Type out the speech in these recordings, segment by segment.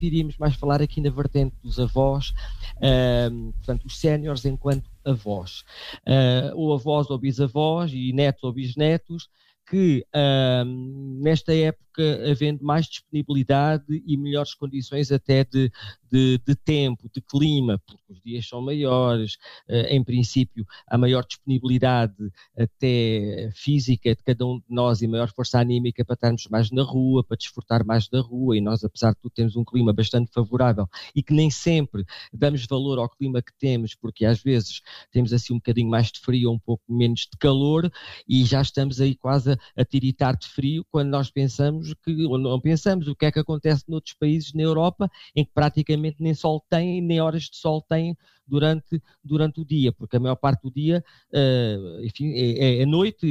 iríamos mais falar aqui na vertente dos avós, portanto, os séniores enquanto avós, ou avós ou bisavós, e netos ou bisnetos, que nesta época, havendo mais disponibilidade e melhores condições até de tempo, de clima, porque os dias são maiores, em princípio há maior disponibilidade até física de cada um de nós e maior força anímica para estarmos mais na rua, para desfrutar mais da rua, e nós, apesar de tudo, temos um clima bastante favorável e que nem sempre damos valor ao clima que temos, porque às vezes temos assim um bocadinho mais de frio ou um pouco menos de calor, e já estamos aí quase a tiritar de frio, quando nós pensamos que, ou não pensamos, o que é que acontece noutros países na Europa, em que praticamente nem sol tem, nem horas de sol tem durante o dia, porque a maior parte do dia, enfim, é noite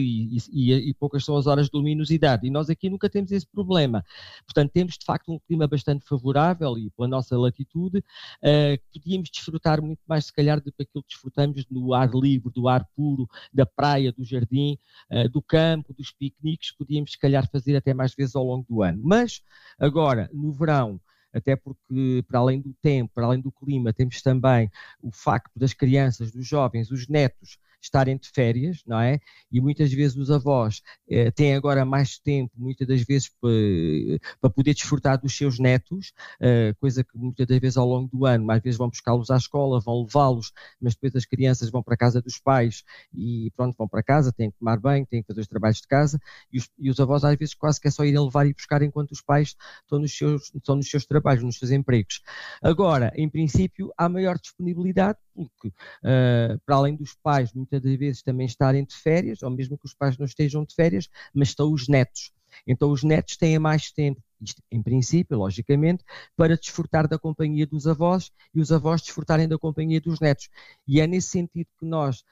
e poucas são as horas de luminosidade, e nós aqui nunca temos esse problema. Portanto, temos de facto um clima bastante favorável, e pela nossa latitude, podíamos desfrutar muito mais, se calhar, do que aquilo que desfrutamos no ar livre, do ar puro, da praia, do jardim, do campo, dos piqueniques, podíamos, se calhar, fazer até mais vezes ao longo do ano. Mas, agora, no verão, até porque, para além do tempo, para além do clima, temos também o facto das crianças, dos jovens, os netos, estarem de férias, não é? E muitas vezes os avós têm agora mais tempo, muitas das vezes, para poder desfrutar dos seus netos, coisa que muitas das vezes ao longo do ano, às vezes vão buscá-los à escola, vão levá-los, mas depois as crianças vão para a casa dos pais e pronto, vão para casa, têm que tomar banho, têm que fazer os trabalhos de casa, e os avós às vezes quase que é só irem levar e buscar enquanto os pais estão nos seus trabalhos, nos seus empregos. Agora, em princípio, há maior disponibilidade, porque para além dos pais muitas das vezes também estarem de férias, ou mesmo que os pais não estejam de férias, mas estão os netos. Então os netos têm mais tempo, isto em princípio, logicamente, para desfrutar da companhia dos avós e os avós desfrutarem da companhia dos netos. E é nesse sentido que nós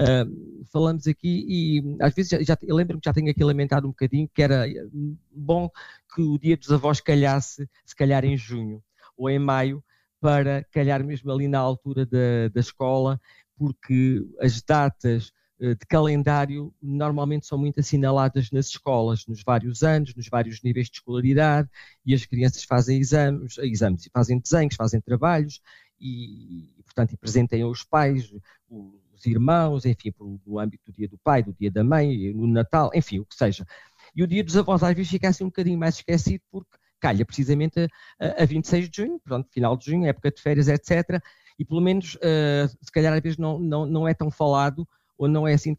falamos aqui, e às vezes eu lembro-me que já tenho aqui lamentado um bocadinho, que era bom que o dia dos avós calhasse, se calhar em junho ou em maio, para calhar mesmo ali na altura da escola, porque as datas de calendário normalmente são muito assinaladas nas escolas, nos vários anos, nos vários níveis de escolaridade, e as crianças fazem exames e fazem desenhos, fazem trabalhos, e portanto, e presenteiem os pais, os irmãos, enfim, no âmbito do dia do pai, do dia da mãe, no Natal, enfim, o que seja. E o dia dos avós às vezes fica assim um bocadinho mais esquecido, porque calha precisamente a 26 de junho, pronto, final de junho, época de férias, etc. E pelo menos, se calhar às vezes não é tão falado, ou não é assim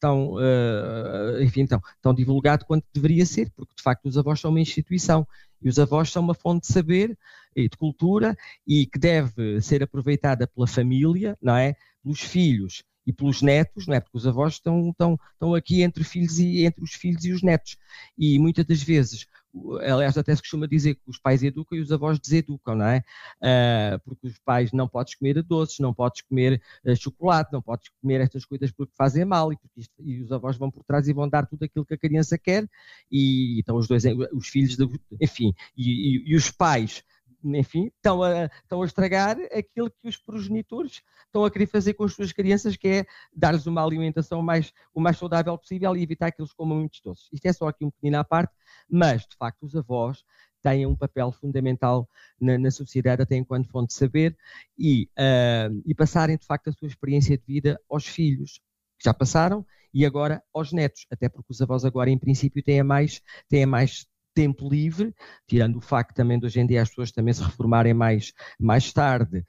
enfim, tão divulgado quanto deveria ser, porque de facto os avós são uma instituição, e os avós são uma fonte de saber e de cultura, e que deve ser aproveitada pela família, não é? Pelos filhos e pelos netos, não é? Porque os avós estão aqui entre os filhos e os netos, e muitas das vezes, aliás, até se costuma dizer que os pais educam e os avós deseducam, não é? Porque os pais não podes comer doces, não podes comer chocolate, não podes comer estas coisas porque fazem mal, e os avós vão por trás e vão dar tudo aquilo que a criança quer, e então os filhos, enfim, e os pais, enfim, estão a estragar aquilo que os progenitores estão a querer fazer com as suas crianças, que é dar-lhes uma alimentação o mais saudável possível e evitar que eles comam muitos doces. Isto é só aqui um pequenino à parte, mas, de facto, os avós têm um papel fundamental na sociedade, até enquanto fonte de saber, e passarem, de facto, a sua experiência de vida aos filhos, que já passaram, e agora aos netos, até porque os avós agora, em princípio, têm mais tempo livre, tirando o facto também de hoje em dia as pessoas também se reformarem mais tarde,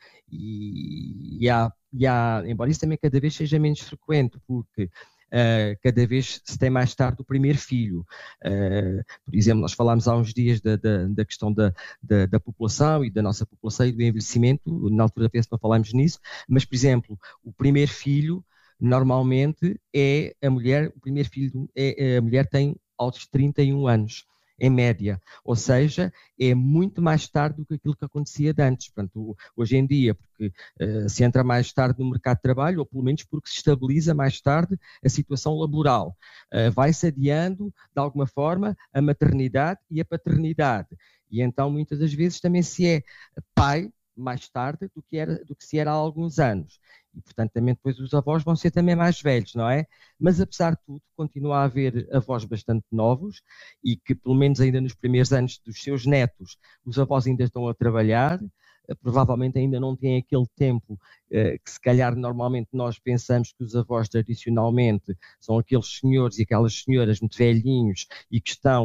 e há, embora isso também cada vez seja menos frequente, porque cada vez se tem mais tarde o primeiro filho. Por exemplo, nós falámos há uns dias da questão da população e da nossa população e do envelhecimento, na altura penso que não falámos nisso, mas, por exemplo, o primeiro filho normalmente é a mulher, o primeiro filho a mulher tem aos 31 anos. Em média, ou seja, é muito mais tarde do que aquilo que acontecia de antes. Portanto, hoje em dia, porque se entra mais tarde no mercado de trabalho, ou pelo menos porque se estabiliza mais tarde a situação laboral. Vai-se adiando, de alguma forma, a maternidade e a paternidade. E então, muitas das vezes, também se é pai mais tarde do que se era há alguns anos. e portanto também depois os avós vão ser também mais velhos, não é? Mas apesar de tudo, continua a haver avós bastante novos e que pelo menos ainda nos primeiros anos dos seus netos, os avós ainda estão a trabalhar, provavelmente ainda não têm aquele tempo que se calhar normalmente nós pensamos que os avós tradicionalmente são aqueles senhores e aquelas senhoras muito velhinhos e que estão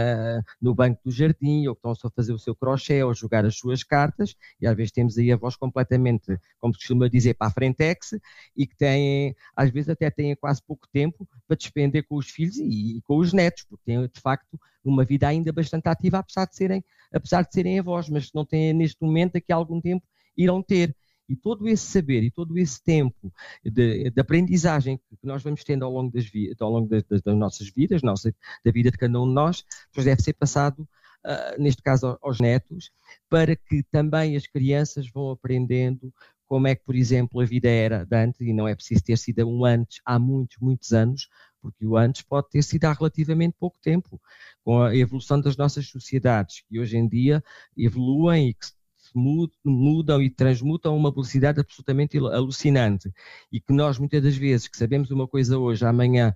no banco do jardim ou que estão só a fazer o seu crochê ou a jogar as suas cartas, e às vezes temos aí avós completamente, como se costuma dizer, para a frentex, e que têm, às vezes até têm quase pouco tempo para despender com os filhos e com os netos, porque têm de facto uma vida ainda bastante ativa, apesar de serem avós, mas não têm neste momento, daqui a algum tempo irão ter. E todo esse saber e todo esse tempo de aprendizagem que nós vamos tendo ao longo das nossas vidas, da vida de cada um de nós, depois deve ser passado, neste caso aos netos, para que também as crianças vão aprendendo como é que, por exemplo, a vida era de antes, e não é preciso ter sido um antes há muitos, muitos anos, porque o antes pode ter sido há relativamente pouco tempo, com a evolução das nossas sociedades, que hoje em dia evoluem e que se mudam e transmutam a uma velocidade absolutamente alucinante, e que nós muitas das vezes que sabemos uma coisa hoje, amanhã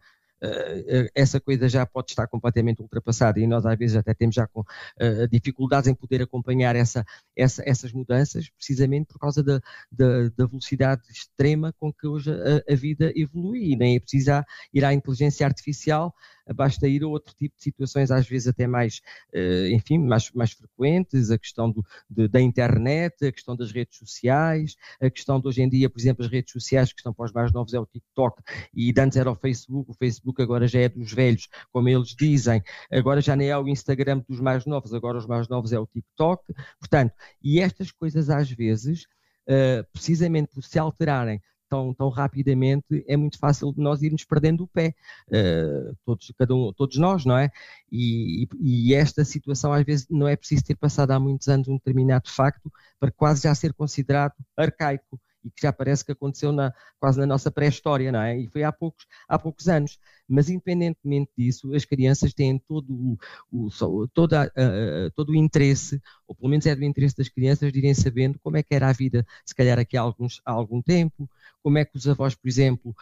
essa coisa já pode estar completamente ultrapassada e nós às vezes até temos já dificuldades em poder acompanhar essas mudanças, precisamente por causa da velocidade extrema com que hoje a vida evolui, e nem é preciso ir à inteligência artificial, basta ir a outro tipo de situações, às vezes até mais, enfim, mais frequentes, a questão da internet, a questão das redes sociais, a questão de hoje em dia, por exemplo, as redes sociais que estão para os mais novos é o TikTok, e antes era o Facebook agora já é dos velhos, como eles dizem, agora já nem é o Instagram dos mais novos, agora os mais novos é o TikTok, portanto, e estas coisas às vezes, precisamente por se alterarem tão rapidamente, é muito fácil de nós irmos perdendo o pé, todos nós, não é? E esta situação às vezes não é preciso ter passado há muitos anos um determinado facto para quase já ser considerado arcaico, e que já parece que aconteceu quase na nossa pré-história, não é? E foi há poucos anos. Mas, independentemente disso, as crianças têm todo o interesse, ou pelo menos é do interesse das crianças, de irem sabendo como é que era a vida, se calhar aqui há algum tempo, como é que os avós, por exemplo,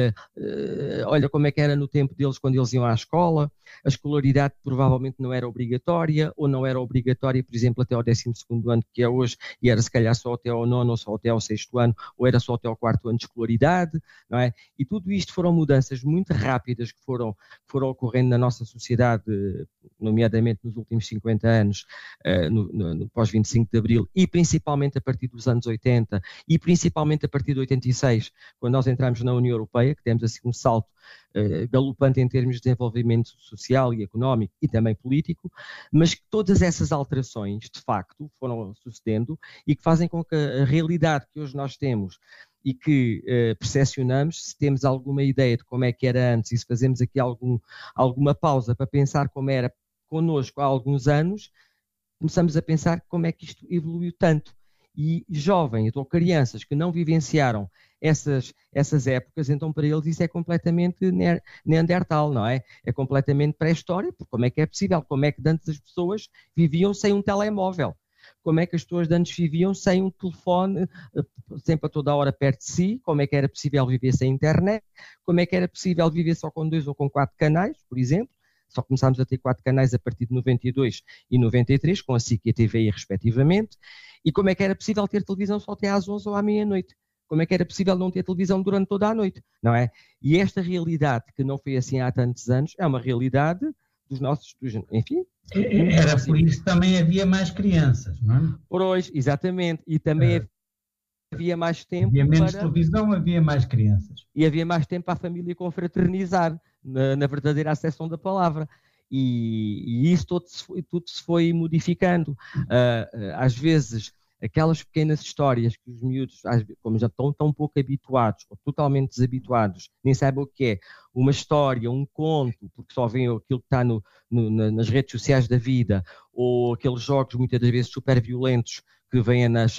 olha como é que era no tempo deles quando eles iam à escola, a escolaridade provavelmente não era obrigatória, ou não era obrigatória, por exemplo, até ao 12º ano, que é hoje, e era se calhar só até ao 9º, ou só até ao 6º ano, ou era só até ao 4º ano de escolaridade, não é? E tudo isto foram mudanças muito rápidas que foram ocorrendo na nossa sociedade, nomeadamente nos últimos 50 anos, no pós-25 de Abril, e principalmente a partir dos anos 80, e principalmente a partir de 86, quando nós entramos na União Europeia, que temos assim um salto galopante em termos de desenvolvimento social e económico e também político, mas que todas essas alterações, de facto, foram sucedendo e que fazem com que a realidade que hoje nós temos e que percepcionamos, se temos alguma ideia de como é que era antes e se fazemos aqui alguma pausa para pensar como era connosco há alguns anos, começamos a pensar como é que isto evoluiu tanto. E jovens ou crianças que não vivenciaram essas épocas, então para eles isso é completamente neandertal, não é? É completamente pré-história, porque como é que é possível? Como é que antes as pessoas viviam sem um telemóvel? Como é que as pessoas de antes viviam sem um telefone sempre a toda a hora perto de si? Como é que era possível viver sem internet? Como é que era possível viver só com 2 ou com 4 canais, por exemplo? Só começámos a ter 4 canais a partir de 92 e 93, com a SIC e a TVI respectivamente. E como é que era possível ter televisão só até às 11 ou à meia-noite? Como é que era possível não ter televisão durante toda a noite? Não é? E esta realidade, que não foi assim há tantos anos, é uma realidade dos nossos, enfim. Era por isso que também havia mais crianças, não é? Por hoje, exatamente. E também havia mais tempo. Havia menos televisão, havia mais crianças. E havia mais tempo para a família confraternizar, na verdadeira acessão da palavra. E isso tudo se foi modificando. Às vezes, aquelas pequenas histórias que os miúdos, como já estão tão pouco habituados, ou totalmente desabituados, nem sabem o que é uma história, um conto, porque só veem aquilo que está nas redes sociais da vida, ou aqueles jogos muitas das vezes super violentos que vêm nos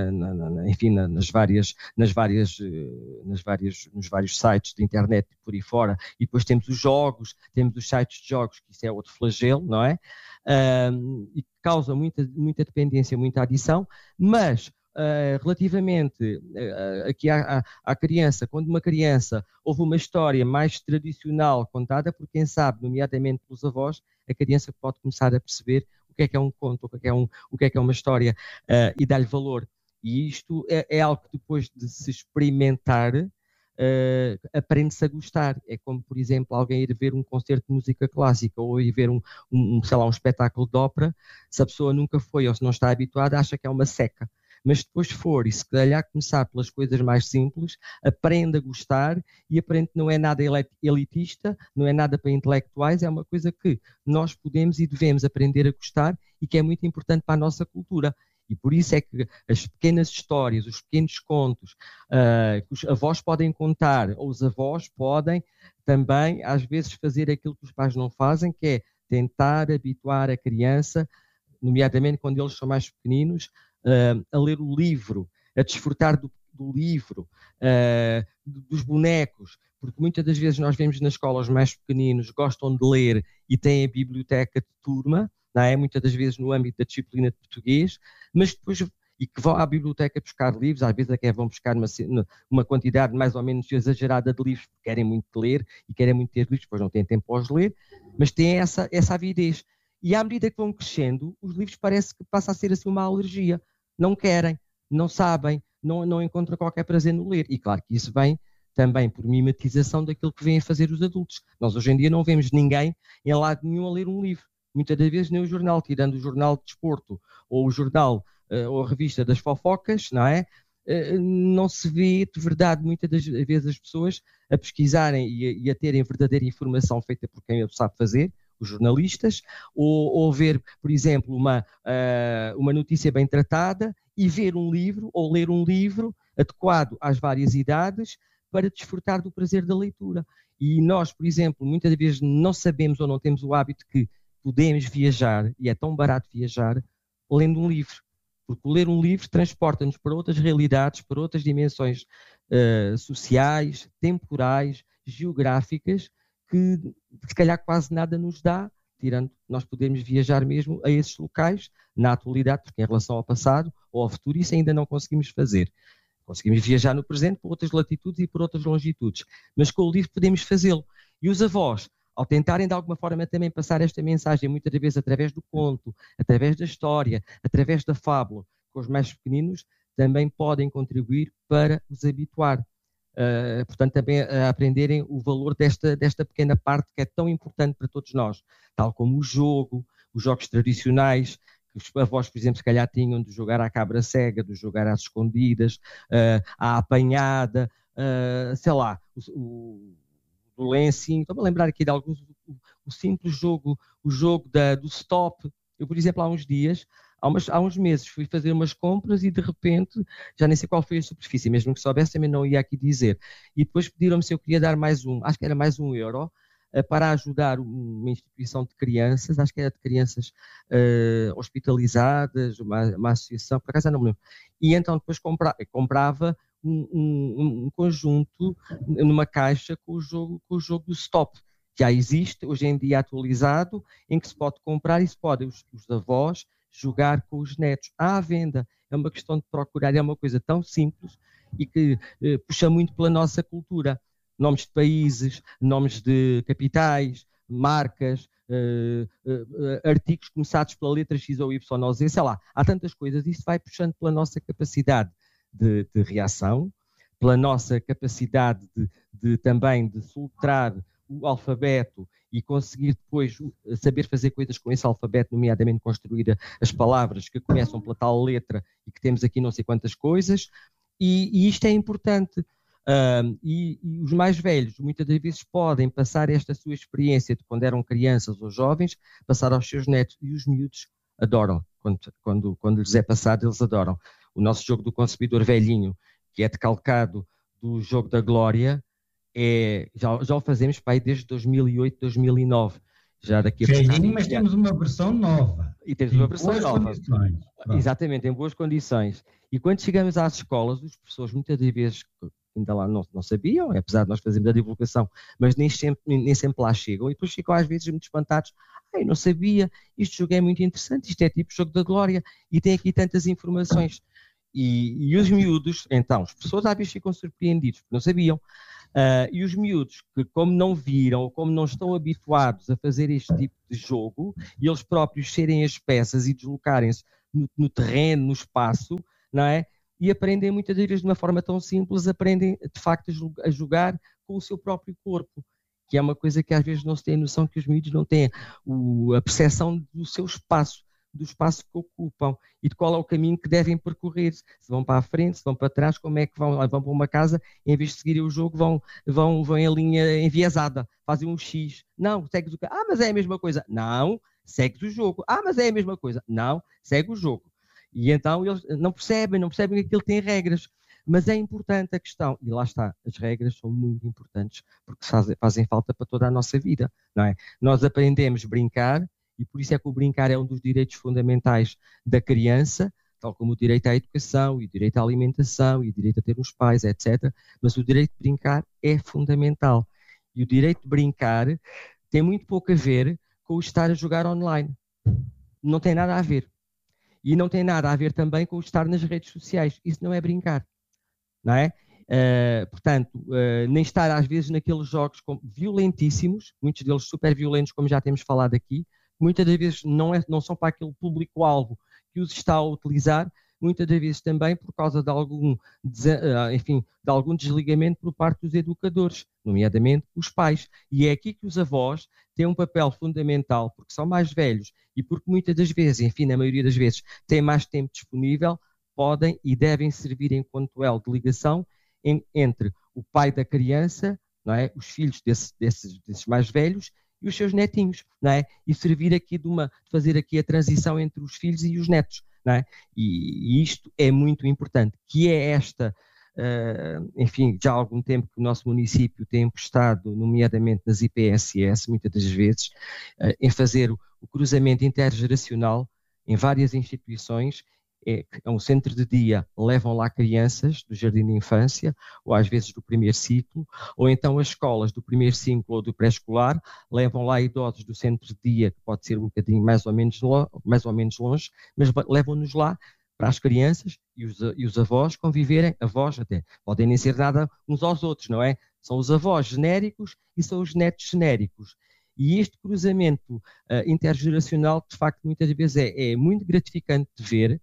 vários sites de internet por aí fora, e depois temos os jogos, temos os sites de jogos, que isso é outro flagelo, não é? E causa muita dependência, muita adição, mas relativamente aqui à criança, quando uma criança ouve uma história mais tradicional contada por quem sabe, nomeadamente pelos avós, a criança pode começar a perceber o que é um conto, o que é uma história, e dar-lhe valor. E isto é algo que depois de se experimentar, aprende-se a gostar. É como, por exemplo, alguém ir ver um concerto de música clássica ou ir ver sei lá, um espetáculo de ópera. Se a pessoa nunca foi ou se não está habituada, acha que é uma seca. Mas depois se for e se calhar começar pelas coisas mais simples, aprende a gostar e aprende que não é nada elitista, não é nada para intelectuais, é uma coisa que nós podemos e devemos aprender a gostar e que é muito importante para a nossa cultura. E por isso é que as pequenas histórias, os pequenos contos que os avós podem contar, ou os avós podem também, às vezes, fazer aquilo que os pais não fazem, que é tentar habituar a criança, nomeadamente quando eles são mais pequeninos, a ler o livro, a desfrutar do livro, dos bonecos, porque muitas das vezes nós vemos nas escolas mais pequeninos, gostam de ler e têm a biblioteca de turma, não é? Muitas das vezes no âmbito da disciplina de português, mas depois, e que vão à biblioteca buscar livros, às vezes até vão buscar uma quantidade mais ou menos exagerada de livros, porque querem muito ler e querem muito ter livros, depois não têm tempo para os ler, mas têm essa avidez. E à medida que vão crescendo, os livros parece que passa a ser assim uma alergia. Não querem, não sabem, não encontram qualquer prazer no ler. E claro que isso vem também por mimetização daquilo que vêm a fazer os adultos. Nós hoje em dia não vemos ninguém em lado nenhum a ler um livro. Muitas das vezes nem o jornal, tirando o jornal de desporto ou o jornal ou a revista das fofocas, não é? Não se vê de verdade muitas das vezes as pessoas a pesquisarem e a terem verdadeira informação feita por quem o sabe fazer, os jornalistas, ou ver, por exemplo, uma notícia bem tratada e ver um livro ou ler um livro adequado às várias idades para desfrutar do prazer da leitura. E nós, por exemplo, muitas vezes não sabemos ou não temos o hábito que podemos viajar, e é tão barato viajar, lendo um livro. Porque ler um livro transporta-nos para outras realidades, para outras dimensões sociais, temporais, geográficas, que se calhar quase nada nos dá, tirando nós podemos viajar mesmo a esses locais, na atualidade, porque em relação ao passado ou ao futuro isso ainda não conseguimos fazer. Conseguimos viajar no presente por outras latitudes e por outras longitudes, mas com o livro podemos fazê-lo. E os avós, ao tentarem de alguma forma também passar esta mensagem, muitas vezes através do conto, através da história, através da fábula, com os mais pequeninos, também podem contribuir para os habituar. Portanto, também a aprenderem o valor desta pequena parte que é tão importante para todos nós, tal como o jogo, os jogos tradicionais, que os avós, por exemplo, se calhar tinham de jogar à cabra cega, de jogar às escondidas, à apanhada, sei lá, do lencinho. Estou-me a lembrar aqui de alguns, o simples jogo, o jogo do stop. Eu, por exemplo, há uns meses fui fazer umas compras e de repente, já nem sei qual foi a superfície, mesmo que soubesse também não ia aqui dizer. E depois pediram-me se eu queria dar acho que era mais €1, para ajudar uma instituição de crianças, acho que era de crianças hospitalizadas, uma associação, por acaso não me lembro. E então depois comprava um conjunto numa caixa com o jogo do stop. Já existe, hoje em dia atualizado, em que se pode comprar e se pode os avós jogar com os netos à venda. É uma questão de procurar, é uma coisa tão simples e que puxa muito pela nossa cultura. Nomes de países, nomes de capitais, marcas, artigos começados pela letra X ou Y ou Z, sei lá, há tantas coisas. Isso vai puxando pela nossa capacidade de reação, pela nossa capacidade também de filtrar o alfabeto e conseguir depois saber fazer coisas com esse alfabeto, nomeadamente construir as palavras que começam pela tal letra e que temos aqui não sei quantas coisas, e isto é importante. E os mais velhos muitas das vezes podem passar esta sua experiência de quando eram crianças ou jovens, passar aos seus netos, e os miúdos adoram, quando lhes é passado eles adoram. O nosso jogo do concebidor velhinho, que é decalcado do jogo da Glória, já o fazemos para aí desde 2008, 2009. Já daqui a velhinho, mas temos uma versão nova. E temos uma versão nova. Exatamente, em boas condições. E quando chegamos às escolas, os professores muitas vezes ainda lá não sabiam, apesar de nós fazermos a divulgação, mas nem sempre lá chegam, e depois ficam às vezes muito espantados. Não sabia, este jogo é muito interessante, isto é tipo jogo da Glória, e tem aqui tantas informações. E os miúdos, então, as pessoas às vezes ficam surpreendidos, porque não sabiam. E os miúdos, que como não viram, ou como não estão habituados a fazer este tipo de jogo, e eles próprios serem as peças e deslocarem-se no terreno, no espaço, não é? E aprendem muitas vezes de uma forma tão simples, aprendem de facto a jogar com o seu próprio corpo, que é uma coisa que às vezes não se tem noção, que os miúdos não têm a percepção do seu espaço, do espaço que ocupam e de qual é o caminho que devem percorrer. Se vão para a frente, se vão para trás, como é que vão? Vão para uma casa, em vez de seguirem o jogo, vão em linha enviesada, fazem um X. Não, segues o... mas é a mesma coisa. Não, segues o jogo. Mas é a mesma coisa. Não, segue o jogo. E então eles não percebem que aquilo tem regras. Mas é importante a questão, e lá está, as regras são muito importantes, porque fazem falta para toda a nossa vida, não é? Nós aprendemos a brincar, e por isso é que o brincar é um dos direitos fundamentais da criança, tal como o direito à educação, e o direito à alimentação, e o direito a ter uns pais, etc. Mas o direito de brincar é fundamental. E o direito de brincar tem muito pouco a ver com o estar a jogar online. Não tem nada a ver. E não tem nada a ver também com o estar nas redes sociais. Isso não é brincar. Não é? Portanto, nem estar às vezes naqueles jogos violentíssimos, muitos deles super violentos, como já temos falado aqui, muitas das vezes não são para aquele público-alvo que os está a utilizar, muitas das vezes também por causa de algum desligamento por parte dos educadores, nomeadamente os pais. E é aqui que os avós têm um papel fundamental, porque são mais velhos e porque muitas das vezes, na maioria das vezes, têm mais tempo disponível, podem e devem servir enquanto elo de ligação entre o pai da criança, não é? Os filhos desses mais velhos e os seus netinhos, não é? E servir aqui de fazer aqui a transição entre os filhos e os netos, não é? E isto é muito importante, que é esta, já há algum tempo que o nosso município tem emprestado, nomeadamente nas IPSS, muitas das vezes, em fazer o cruzamento intergeracional em várias instituições. É um centro de dia, levam lá crianças do jardim de infância, ou às vezes do primeiro ciclo, ou então as escolas do primeiro ciclo ou do pré-escolar, levam lá idosos do centro de dia, que pode ser um bocadinho mais ou menos longe, mas levam-nos lá para as crianças e os avós conviverem, avós até, podem nem ser nada uns aos outros, não é? São os avós genéricos e são os netos genéricos. E este cruzamento intergeracional, de facto, muitas vezes é muito gratificante de ver,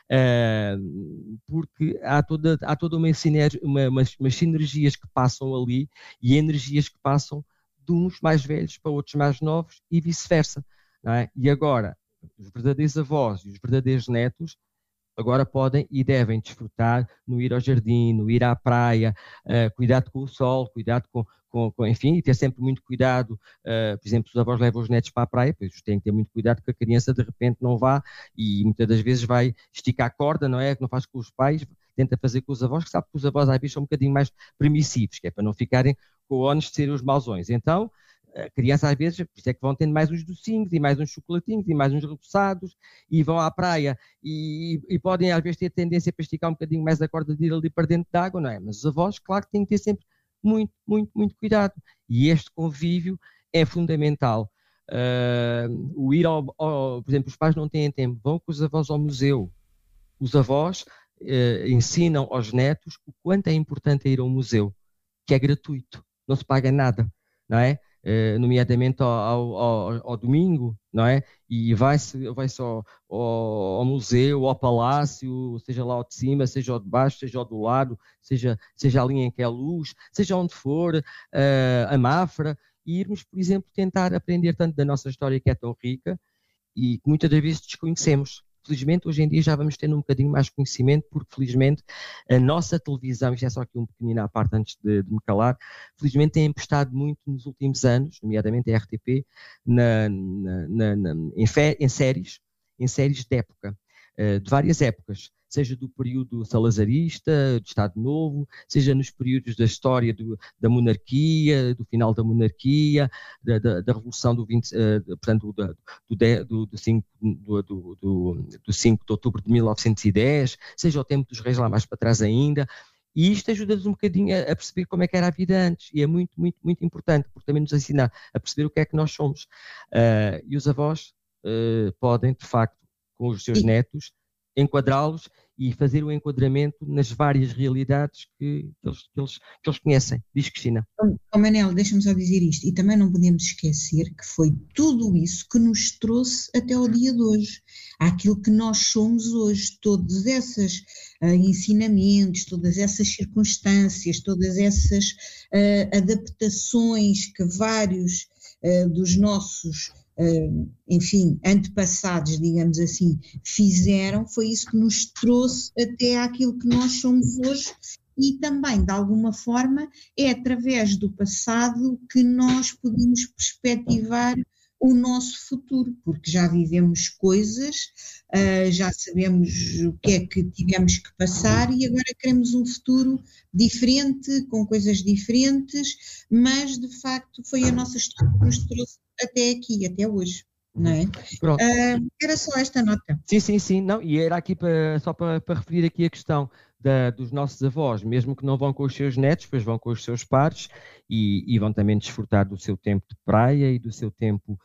porque há toda umas sinergias que passam ali e energias que passam de uns mais velhos para outros mais novos e vice-versa, não é? E agora, os verdadeiros avós e os verdadeiros netos agora podem e devem desfrutar no ir ao jardim, no ir à praia, cuidado com o sol, cuidado enfim, e ter sempre muito cuidado. Por exemplo, os avós levam os netos para a praia, pois têm que ter muito cuidado que a criança de repente não vá e muitas das vezes vai esticar a corda, não é? Que não faz com os pais, tenta fazer com os avós, que sabe que os avós às vezes são um bocadinho mais permissivos, que é para não ficarem com o ónus de serem os mauzões. Então, a criança às vezes, por isso é que vão tendo mais uns docinhos e mais uns chocolatinhos e mais uns repousados e vão à praia e podem às vezes ter tendência para esticar um bocadinho mais a corda de ir ali para dentro da água, não é? Mas os avós, claro que têm que ter sempre muito, muito, muito cuidado. E este convívio é fundamental. O ir por exemplo, os pais não têm tempo, vão com os avós ao museu. Os avós ensinam aos netos o quanto é importante ir ao museu, que é gratuito, não se paga nada, não é? Nomeadamente ao domingo, não é? E vai-se ao museu, ao palácio, seja lá ao de cima, seja ao de baixo, seja ao do lado, seja ali em que é luz, seja onde for, a Mafra, e irmos, por exemplo, tentar aprender tanto da nossa história que é tão rica e que muitas das vezes desconhecemos. Felizmente, hoje em dia já vamos tendo um bocadinho mais conhecimento, porque felizmente a nossa televisão, isto é só aqui um pequenino à parte antes de me calar, felizmente tem emprestado muito nos últimos anos, nomeadamente a RTP, em séries de época, de várias épocas, seja do período salazarista, do Estado Novo, seja nos períodos da história da monarquia, do final da monarquia, da Revolução do 5 de outubro de 1910, seja o tempo dos reis lá mais para trás ainda. E isto ajuda-nos um bocadinho a perceber como é que era a vida antes, e é muito, muito, muito importante, porque também nos ensina a perceber o que é que nós somos. E os avós podem, de facto, com os seus netos, enquadrá-los e fazer o enquadramento nas várias realidades que eles conhecem. Diz Cristina. Manel, deixa-me só dizer isto, e também não podemos esquecer que foi tudo isso que nos trouxe até ao dia de hoje, àquilo que nós somos hoje, todos esses ensinamentos, todas essas circunstâncias, todas essas adaptações que vários dos nossos enfim, antepassados, digamos assim, fizeram, foi isso que nos trouxe até àquilo que nós somos hoje, e também, de alguma forma, é através do passado que nós podemos perspectivar o nosso futuro, porque já vivemos coisas, já sabemos o que é que tivemos que passar e agora queremos um futuro diferente, com coisas diferentes, mas de facto foi a nossa história que nos trouxe até aqui, até hoje, não é? Pronto. Era só esta nota. Sim, não, e era aqui só para referir aqui a questão dos nossos avós, mesmo que não vão com os seus netos, pois vão com os seus pares e vão também desfrutar do seu tempo de praia e do seu tempo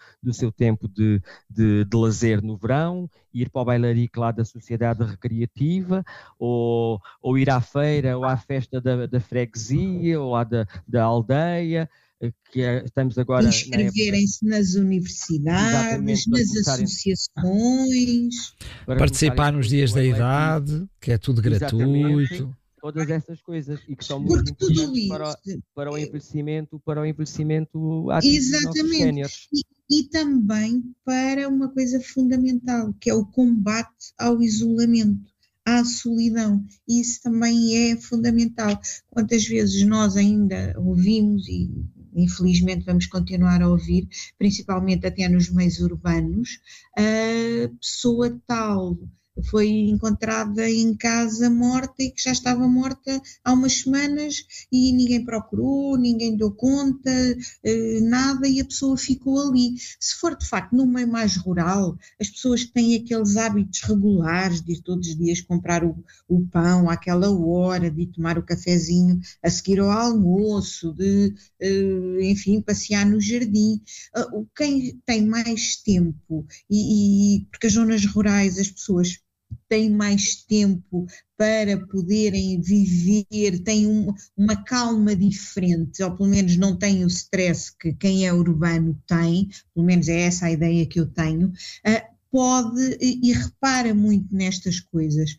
de lazer no verão, ir para o bailarico lá da sociedade recreativa, ou ir à feira ou à festa da freguesia ou lá da aldeia, que estamos agora... Inscreverem-se nas universidades, nas associações. Participar nos dias da idade, que é tudo gratuito. Todas essas coisas, e que são muito importantes para o envelhecimento ativo dos nossos séniores. E também para uma coisa fundamental, que é o combate ao isolamento, à solidão. Isso também é fundamental. Quantas vezes nós ainda ouvimos e infelizmente vamos continuar a ouvir, principalmente até nos meios urbanos, a pessoa tal foi encontrada em casa morta e que já estava morta há umas semanas e ninguém procurou, ninguém deu conta, nada, e a pessoa ficou ali. Se for de facto no meio mais rural, as pessoas que têm aqueles hábitos regulares de ir todos os dias comprar o pão àquela hora, de ir tomar o cafezinho a seguir ao almoço, de, enfim, passear no jardim, quem tem mais tempo, porque as zonas rurais as pessoas têm mais tempo para poderem viver, têm uma calma diferente, ou pelo menos não têm o stress que quem é urbano tem, pelo menos é essa a ideia que eu tenho, pode e repara muito nestas coisas.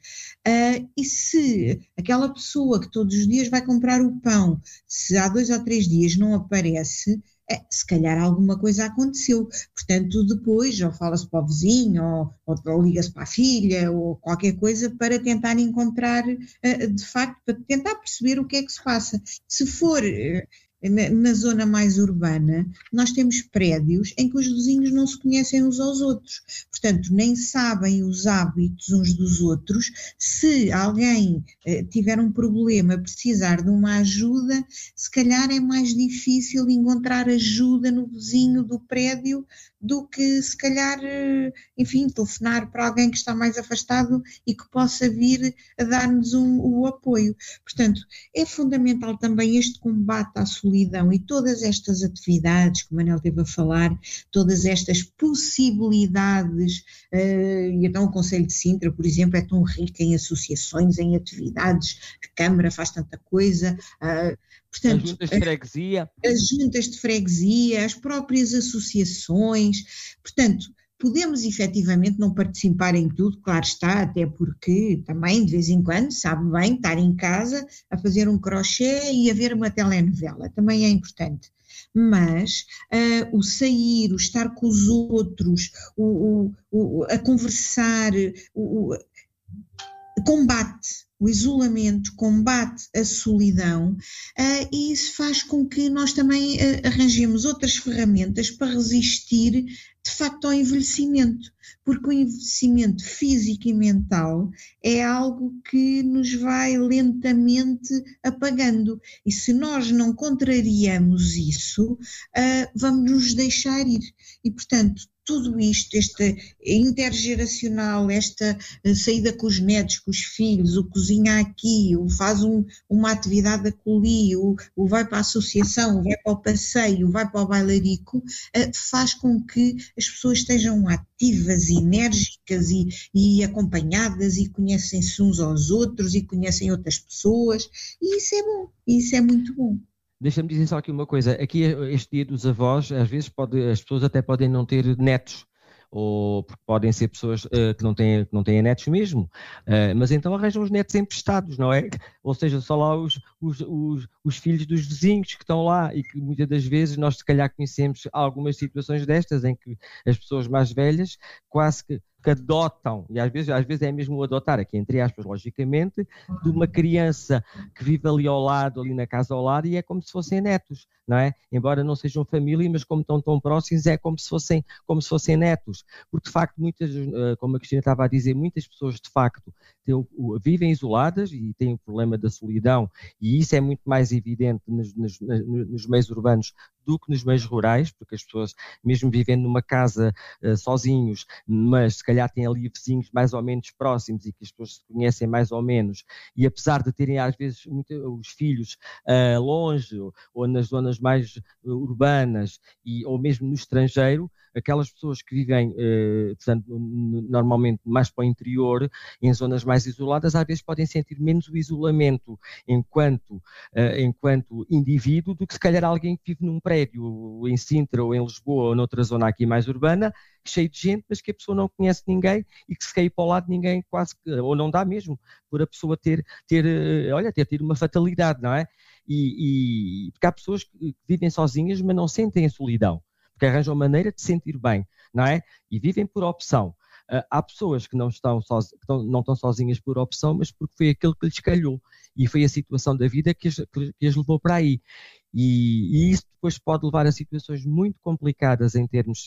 E se aquela pessoa que todos os dias vai comprar o pão, se há 2 ou 3 dias não aparece, se calhar alguma coisa aconteceu, portanto depois ou fala-se para o vizinho ou liga-se para a filha ou qualquer coisa para tentar encontrar, de facto, para tentar perceber o que é que se passa. Se for na zona mais urbana, nós temos prédios em que os vizinhos não se conhecem uns aos outros, portanto nem sabem os hábitos uns dos outros. Se alguém tiver um problema, precisar de uma ajuda, se calhar é mais difícil encontrar ajuda no vizinho do prédio do que se calhar, enfim, telefonar para alguém que está mais afastado e que possa vir a dar-nos o apoio. Portanto, é fundamental também este combate à solidão e todas estas atividades que o Manel teve a falar, todas estas possibilidades, e então o Conselho de Sintra, por exemplo, é tão rico em associações, em atividades, a Câmara faz tanta coisa, portanto, as juntas de freguesia, as próprias associações, portanto, podemos efetivamente não participar em tudo, claro está, até porque também de vez em quando sabe bem estar em casa a fazer um crochê e a ver uma telenovela, também é importante. Mas o sair, o estar com os outros, a conversar, o combate, o isolamento, combate a solidão, e isso faz com que nós também arranjemos outras ferramentas para resistir de facto ao envelhecimento, porque o envelhecimento físico e mental é algo que nos vai lentamente apagando, e se nós não contrariamos isso, vamos nos deixar ir, e portanto tudo isto, esta intergeracional, esta saída com os netos, com os filhos, o que os cozinha aqui, ou faz uma atividade acolhi, ou vai para a associação, ou vai para o passeio, ou vai para o bailarico, faz com que as pessoas estejam ativas, enérgicas e acompanhadas e conhecem-se uns aos outros e conhecem outras pessoas, e isso é bom, isso é muito bom. Deixa-me dizer só aqui uma coisa, aqui este dia dos avós, às vezes as pessoas até podem não ter netos, ou porque podem ser pessoas que não têm netos mesmo, mas então arranjam os netos emprestados, não é? Ou seja, só lá os filhos dos vizinhos que estão lá, e que muitas das vezes nós se calhar conhecemos algumas situações destas em que as pessoas mais velhas quase que adotam, e às vezes é mesmo o adotar, aqui entre aspas, logicamente, de uma criança que vive ali ao lado, ali na casa ao lado, e é como se fossem netos, não é? Embora não sejam família, mas como estão tão próximos, é como se fossem netos, porque de facto como a Cristina estava a dizer, muitas pessoas de facto vivem isoladas e têm o problema da solidão, e isso é muito mais evidente nos meios urbanos do que nos meios rurais, porque as pessoas, mesmo vivendo numa casa sozinhos, mas se calhar têm ali vizinhos mais ou menos próximos e que as pessoas se conhecem mais ou menos, e apesar de terem às vezes os filhos longe ou nas zonas mais urbanas ou mesmo no estrangeiro, aquelas pessoas que vivem, portanto, normalmente mais para o interior, em zonas mais isoladas, às vezes podem sentir menos o isolamento enquanto indivíduo do que se calhar alguém que vive num prédio em Sintra ou em Lisboa ou noutra zona aqui mais urbana, cheio de gente, mas que a pessoa não conhece ninguém e que se cair para o lado ninguém quase que, ou não dá mesmo, por a pessoa ter tido uma fatalidade, não é? E porque há pessoas que vivem sozinhas, mas não sentem a solidão, porque arranjam maneira de se sentir bem, não é? E vivem por opção. Há pessoas que não estão sozinhas por opção, mas porque foi aquilo que lhes calhou e foi a situação da vida que as levou para aí. E isso depois pode levar a situações muito complicadas em termos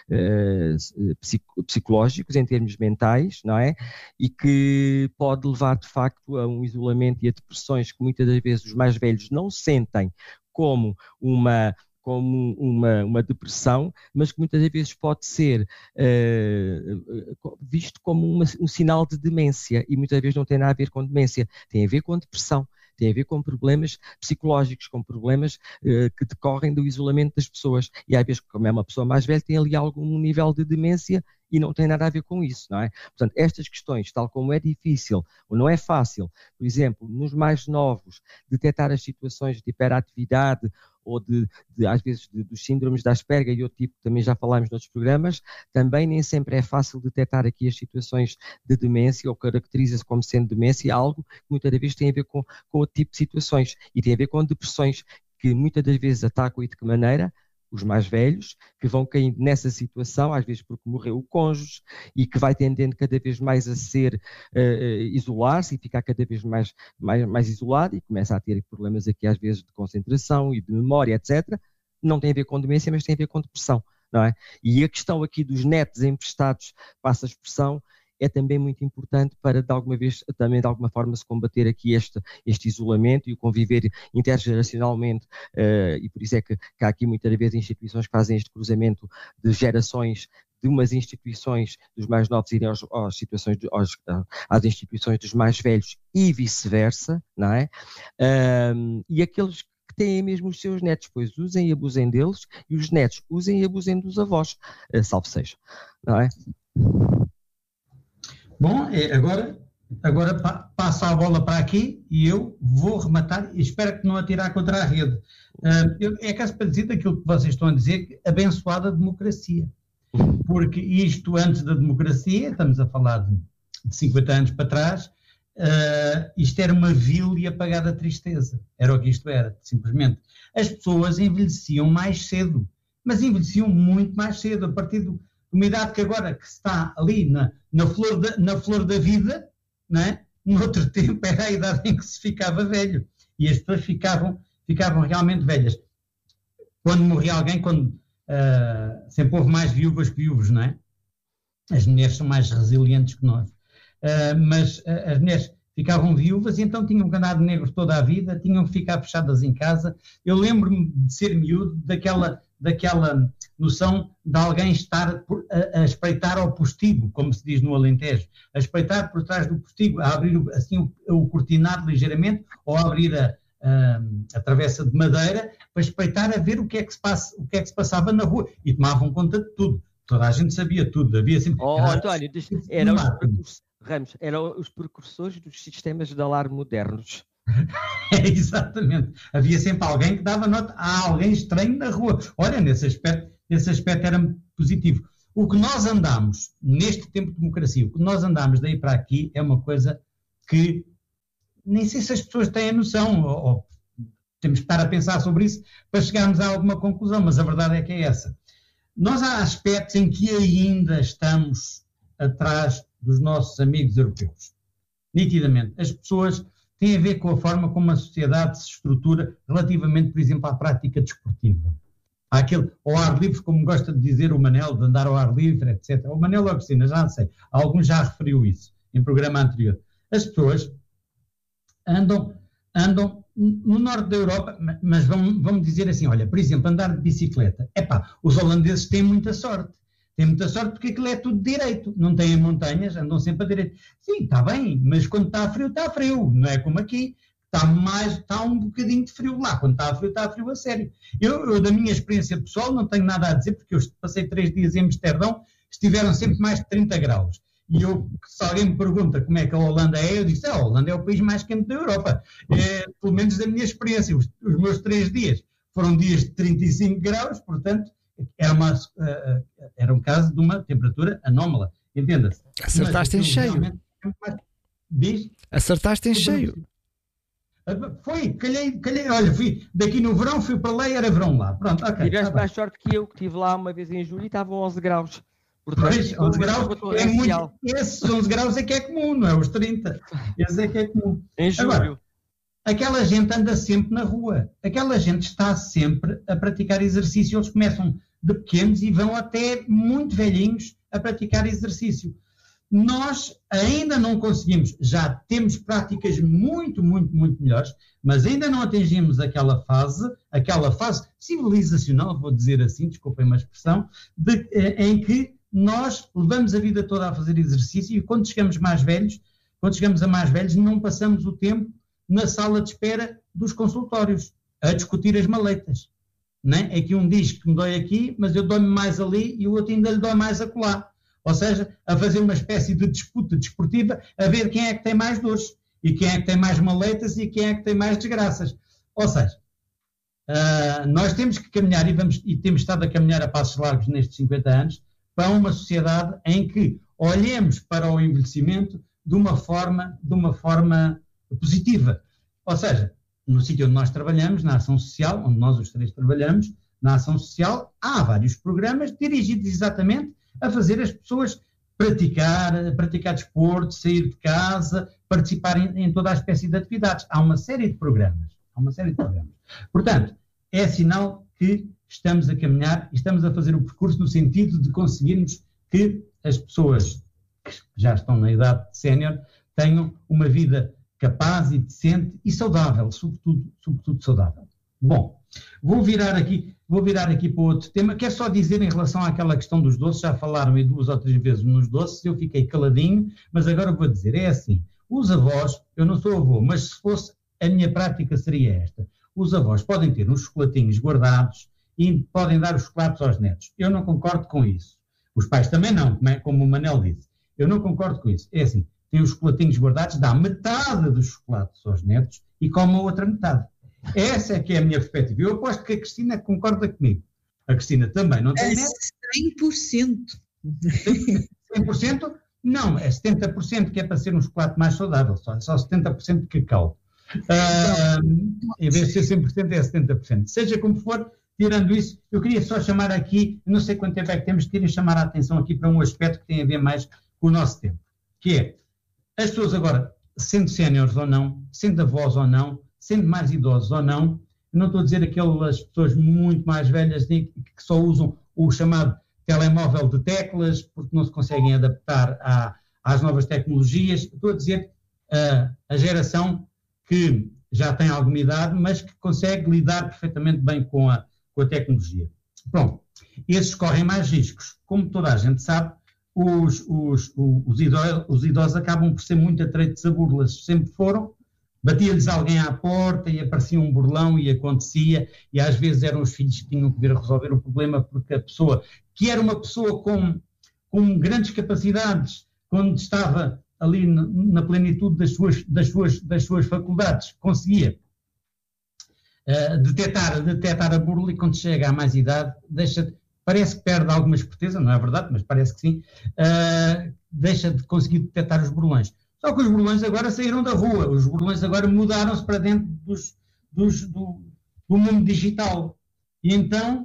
psicológicos, em termos mentais, não é? E que pode levar de facto a um isolamento e a depressões que muitas das vezes os mais velhos não sentem como uma depressão, mas que muitas vezes pode ser visto como um sinal de demência, e muitas vezes não tem nada a ver com demência, tem a ver com depressão, tem a ver com problemas psicológicos, com problemas que decorrem do isolamento das pessoas, e às vezes, como é uma pessoa mais velha, tem ali algum nível de demência e não tem nada a ver com isso, não é? Portanto, estas questões, tal como é difícil ou não é fácil, por exemplo, nos mais novos, detectar as situações de hiperatividade ou às vezes dos síndromes da Asperger e outro tipo, que também já falámos noutros programas, também nem sempre é fácil detectar aqui as situações de demência, ou caracteriza-se como sendo demência, algo que muitas vezes tem a ver com outro tipo de situações, e tem a ver com depressões, que muitas das vezes atacam, e de que maneira? Os mais velhos, que vão caindo nessa situação, às vezes porque morreu o cônjuge, e que vai tendendo cada vez mais a isolar-se e ficar cada vez mais isolado, e começa a ter problemas aqui às vezes de concentração e de memória, etc. Não tem a ver com demência, mas tem a ver com depressão, não é? E a questão aqui dos netos emprestados, passa a expressão, é também muito importante para, de alguma forma, se combater aqui este isolamento e o conviver intergeracionalmente, e por isso é que há aqui muitas vezes instituições que fazem este cruzamento de gerações, de umas instituições dos mais novos irem às instituições dos mais velhos e vice-versa, não é? E aqueles que têm mesmo os seus netos, pois usem e abusem deles, e os netos usem e abusem dos avós, salve seja, não é? Bom, agora passo a bola para aqui e eu vou rematar, e espero que não atirar contra a rede. É caso para dizer daquilo que vocês estão a dizer, abençoada democracia. Porque isto antes da democracia, estamos a falar de 50 anos para trás, isto era uma vil e apagada tristeza. Era o que isto era, simplesmente. As pessoas envelheciam mais cedo, mas envelheciam muito mais cedo, a partir de uma idade que agora que está ali na flor da vida, não é? No outro tempo era a idade em que se ficava velho, e as pessoas ficavam realmente velhas. Quando morria alguém, sempre houve mais viúvas que viúvos, não é? As mulheres são mais resilientes que nós. Mas as mulheres ficavam viúvas e então tinham que andar de negros toda a vida, tinham que ficar fechadas em casa. Eu lembro-me de ser miúdo daquela noção de alguém estar a espreitar ao postigo, como se diz no Alentejo, a espreitar por trás do postigo, a abrir assim o cortinado ligeiramente, ou a abrir a travessa de madeira, para espreitar a ver o que é que se passava na rua, e tomavam conta de tudo. Toda a gente sabia tudo, havia sempre... António, eram os precursores dos sistemas de alarme modernos. Exatamente. Havia sempre alguém que dava nota a alguém estranho na rua. Olha, nesse aspecto era positivo. O que nós andamos, neste tempo de democracia, o que nós andamos daí para aqui é uma coisa que nem sei se as pessoas têm a noção, ou temos que estar a pensar sobre isso para chegarmos a alguma conclusão, mas a verdade é que é essa. Nós há aspectos em que ainda estamos atrás dos nossos amigos europeus. Nitidamente. As pessoas têm a ver com a forma como a sociedade se estrutura relativamente, por exemplo, à prática desportiva. Há aquele ao ar livre, como gosta de dizer o Manel, de andar ao ar livre, etc. O Manel ou a Cristina, já não sei. Alguns já referiu isso em programa anterior. As pessoas andam no norte da Europa, mas vamos dizer assim, olha, por exemplo, andar de bicicleta. Os holandeses têm muita sorte. Têm muita sorte porque aquilo é tudo direito. Não têm montanhas, andam sempre a direito. Sim, está bem, mas quando está frio. Não é como aqui. Está um bocadinho de frio lá. Quando está frio a sério. Eu, da minha experiência pessoal, não tenho nada a dizer, porque eu passei 3 dias em Amsterdão, estiveram sempre mais de 30 graus. E se alguém me pergunta como é que a Holanda é, eu digo, a Holanda é o país mais quente da Europa. Pelo menos da minha experiência. Os meus 3 dias foram dias de 35 graus, portanto, era um caso de uma temperatura anómala. Entenda-se. Acertaste em cheio. Diz? Acertaste em cheio. Foi, calhei, olha, fui daqui no verão, fui para lá e era verão lá. Pronto, ok. Tiveste mais sorte que eu, que estive lá uma vez em julho e estavam 11 graus. Portanto, 11 graus é muito. Esses 11 graus é que é comum, não é os 30. Esse é que é comum. Em julho. Agora, aquela gente anda sempre na rua. Aquela gente está sempre a praticar exercício. Eles começam de pequenos e vão até muito velhinhos a praticar exercício. Nós ainda não conseguimos, já temos práticas muito, muito, muito melhores, mas ainda não atingimos aquela fase civilizacional, vou dizer assim, desculpem uma expressão, em que nós levamos a vida toda a fazer exercício e quando chegamos a mais velhos, não passamos o tempo na sala de espera dos consultórios, a discutir as maletas. Não é? É que um diz que me dói aqui, mas eu dou-me mais ali e o outro ainda lhe dói mais acolá. Ou seja, a fazer uma espécie de disputa desportiva, a ver quem é que tem mais dores, e quem é que tem mais maletas e quem é que tem mais desgraças. Ou seja, nós temos que caminhar e temos estado a caminhar a passos largos nestes 50 anos para uma sociedade em que olhemos para o envelhecimento de uma forma positiva. Ou seja, no sítio onde nós trabalhamos, na ação social, onde nós os 3 trabalhamos, na ação social, há vários programas dirigidos exatamente a fazer as pessoas praticar desporto, sair de casa, participar em toda a espécie de atividades. Há uma série de programas. Portanto, é sinal que estamos a caminhar e estamos a fazer o percurso no sentido de conseguirmos que as pessoas que já estão na idade sénior tenham uma vida capaz e decente e saudável, sobretudo saudável. Bom, vou virar aqui para outro tema. Quero só dizer em relação àquela questão dos doces, já falaram 2 ou 3 vezes nos doces, eu fiquei caladinho, mas agora vou dizer, é assim, os avós, eu não sou avô, mas se fosse, a minha prática seria esta, os avós podem ter uns chocolatinhos guardados e podem dar os chocolates aos netos. Eu não concordo com isso. Os pais também não, como o Manel disse. Eu não concordo com isso. É assim, tem os chocolatinhos guardados, dá metade dos chocolates aos netos e come a outra metade. Essa é que é a minha perspectiva. Eu aposto que a Cristina concorda comigo. A Cristina também não tem netos. 100%. 100%? Não, é 70% que é para ser um chocolate mais saudável. Só 70% de cacau. Em vez de ser 100% é 70%. Seja como for, tirando isso, eu queria só chamar aqui, não sei quanto tempo é que temos, queria chamar a atenção aqui para um aspecto que tem a ver mais com o nosso tempo, que é, as pessoas agora, sendo séniores ou não, sendo avós ou não, sendo mais idosos ou não, não estou a dizer aquelas pessoas muito mais velhas que só usam o chamado telemóvel de teclas porque não se conseguem adaptar às novas tecnologias, estou a dizer a geração que já tem alguma idade, mas que consegue lidar perfeitamente bem com a tecnologia. Bom, esses correm mais riscos. Como toda a gente sabe, os idosos acabam por ser muito atreitos a burlas. Sempre foram. Batia-lhes alguém à porta e aparecia um burlão e acontecia, e às vezes eram os filhos que tinham que vir a resolver o problema, porque a pessoa, que era uma pessoa com grandes capacidades, quando estava ali na plenitude das suas faculdades, conseguia detectar a burla, e quando chega à mais idade, parece que perde alguma esperteza, não é verdade, mas parece que sim, deixa de conseguir detectar os burlões. Só que os burlões agora saíram da rua, os burlões agora mudaram-se para dentro do mundo digital. E então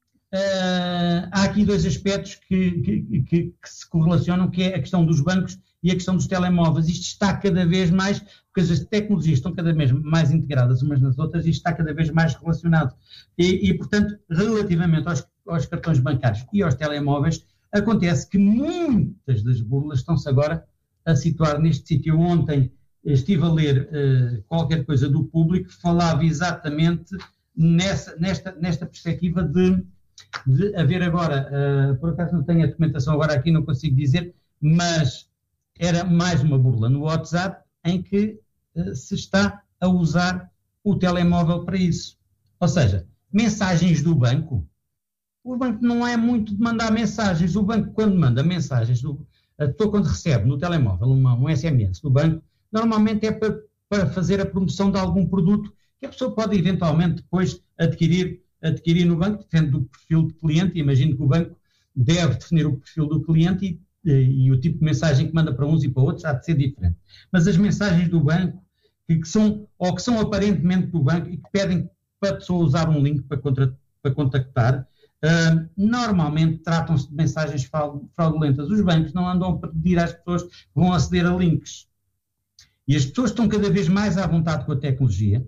há aqui dois aspectos que se correlacionam, que é a questão dos bancos e a questão dos telemóveis. Isto está cada vez mais, porque as tecnologias estão cada vez mais integradas umas nas outras, e isto está cada vez mais relacionado. E portanto, relativamente aos cartões bancários e aos telemóveis, acontece que muitas das burlas estão-se agora a situar neste sítio. Ontem estive a ler qualquer coisa do Público que falava exatamente nesta perspectiva de haver agora, por acaso não tenho a documentação agora aqui, não consigo dizer, mas era mais uma burla no WhatsApp em que se está a usar o telemóvel para isso. Ou seja, mensagens do banco, o banco não é muito de mandar mensagens. O banco, quando manda mensagens, a pessoa quando recebe no telemóvel um SMS do banco, normalmente é para fazer a promoção de algum produto que a pessoa pode eventualmente depois adquirir no banco, depende do perfil de cliente. Imagino que o banco deve definir o perfil do cliente e o tipo de mensagem que manda para uns e para outros há de ser diferente. Mas as mensagens do banco, que são aparentemente do banco e que pedem para a pessoa usar um link para contactar, normalmente tratam-se de mensagens fraudulentas. Os bancos não andam a pedir às pessoas que vão aceder a links. E as pessoas estão cada vez mais à vontade com a tecnologia,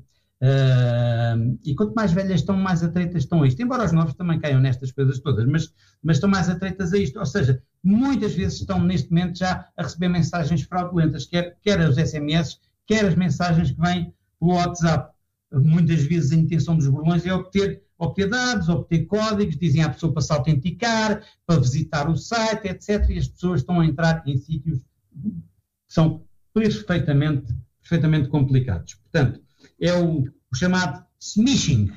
e quanto mais velhas estão, mais atreitas estão a isto. Embora os novos também caiam nestas coisas todas, mas estão mais atreitas a isto. Ou seja, muitas vezes estão neste momento já a receber mensagens fraudulentas, quer os SMS, quer as mensagens que vêm pelo WhatsApp. Muitas vezes a intenção dos burlões é obter dados, obter códigos, dizem à pessoa para se autenticar, para visitar o site, etc. E as pessoas estão a entrar em sítios que são perfeitamente complicados. Portanto, é o chamado smishing.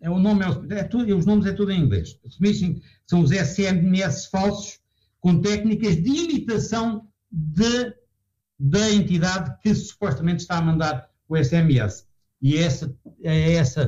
Os nomes é tudo em inglês. O smishing são os SMS falsos com técnicas de imitação da entidade que supostamente está a mandar o SMS. E esse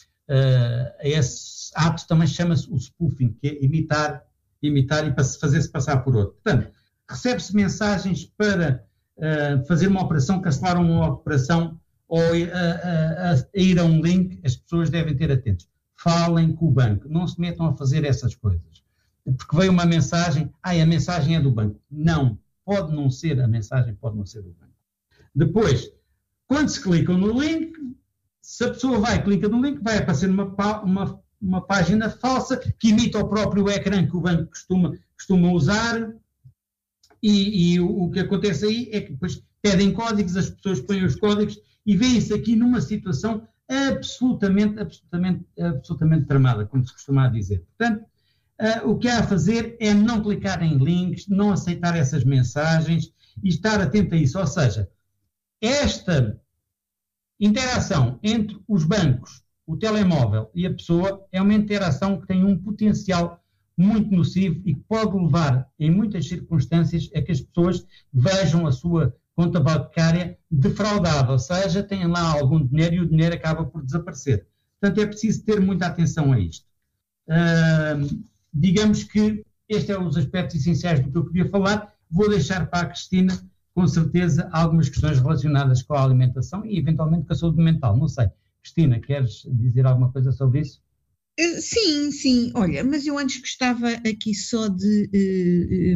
ato também chama-se o spoofing, que é imitar e fazer-se passar por outro. Portanto, recebe-se mensagens para fazer uma operação, cancelar uma operação ou a ir a um link. As pessoas devem ter atentos. Falem com o banco, não se metam a fazer essas coisas. Porque veio uma mensagem, a mensagem é do banco. Não, pode não ser, a mensagem pode não ser do banco. Depois, quando se clicam no link, se a pessoa clica no link, vai aparecer uma página falsa que imita o próprio ecrã que o banco costuma usar, e o que acontece aí é que depois pedem códigos, as pessoas põem os códigos e vêem-se aqui numa situação absolutamente tramada, como se costuma dizer. Portanto, o que há a fazer é não clicar em links, não aceitar essas mensagens e estar atento a isso. Ou seja, esta interação entre os bancos, o telemóvel e a pessoa é uma interação que tem um potencial muito nocivo e que pode levar, em muitas circunstâncias, a que as pessoas vejam a sua conta bancária defraudada, ou seja, têm lá algum dinheiro e o dinheiro acaba por desaparecer. Portanto, é preciso ter muita atenção a isto. Digamos que estes são os aspectos essenciais do que eu queria falar. Vou deixar para a Cristina, com certeza, algumas questões relacionadas com a alimentação e, eventualmente, com a saúde mental. Não sei. Cristina, queres dizer alguma coisa sobre isso? Sim. Olha, mas eu antes gostava aqui só de